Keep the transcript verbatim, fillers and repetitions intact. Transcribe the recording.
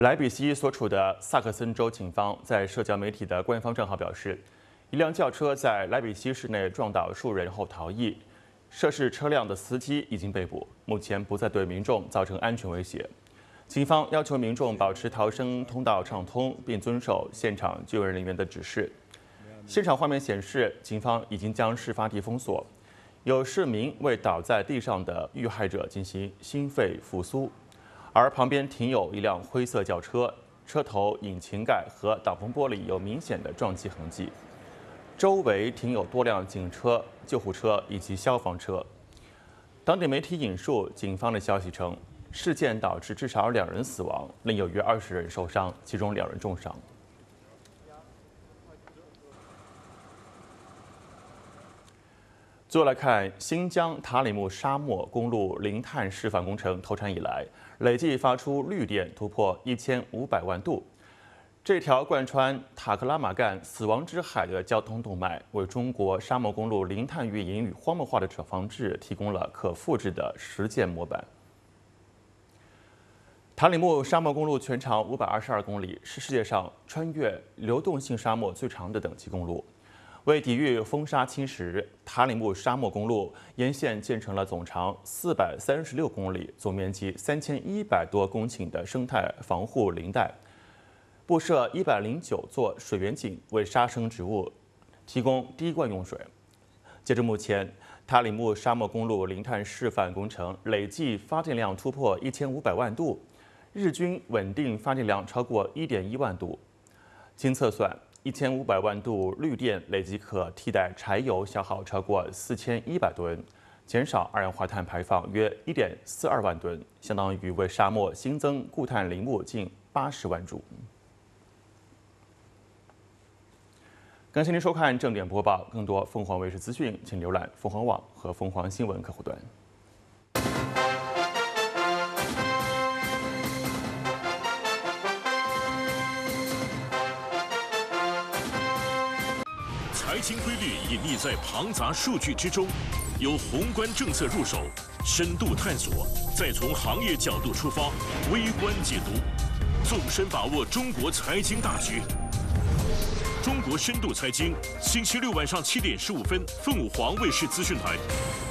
莱比锡所处的萨克森州警方在社交媒体的官方账号表示，一辆轿车在莱比锡市内撞倒数人后逃逸，涉事车辆的司机已经被捕，目前不再对民众造成安全威胁。警方要求民众保持逃生通道畅通，并遵守现场救援人员的指示。现场画面显示，警方已经将事发地封锁，有市民为倒在地上的遇害者进行心肺复苏。 而旁边停有一辆灰色轿车，车头、引擎盖和挡风玻璃有明显的撞击痕迹。周围停有多辆警车、救护车以及消防车。当地媒体引述警方的消息称，事件导致至少两人死亡，另有约二十人受伤，其中两人重伤。 最后来看新疆塔里木沙漠公路零碳示范工程投产以来，累计发出绿电突破一千五百万度。这条贯穿塔克拉玛干死亡之海的交通动脉，为中国沙漠公路零碳运营与荒漠化的防治提供了可复制的实践模板。塔里木沙漠公路全长五百二十二公里，是世界上穿越流动性沙漠最长的等级公路。 为抵御风沙侵蚀，塔里木沙漠公路沿线建成了总长四百三十六公里、总面积三千一百多公顷的生态防护林带，布设一百零九座水源井，为沙生植物提供滴灌用水。截至目前，塔里木沙漠公路零碳示范工程累计发电量突破一千五百万度，日均稳定发电量超过一点一万度。经测算， 一千五百万度绿电累计可替代柴油消耗超过四千一百吨，减少二氧化碳排放约一点四二万吨，相当于为沙漠新增固碳林木近八十万株。感谢您收看正点播报，更多凤凰卫视资讯，请浏览凤凰网和凤凰新闻客户端。 财经规律隐匿在庞杂数据之中，由宏观政策入手，深度探索，再从行业角度出发，微观解读，纵深把握中国财经大局。中国深度财经，星期六晚上七点十五分，凤凰卫视资讯台。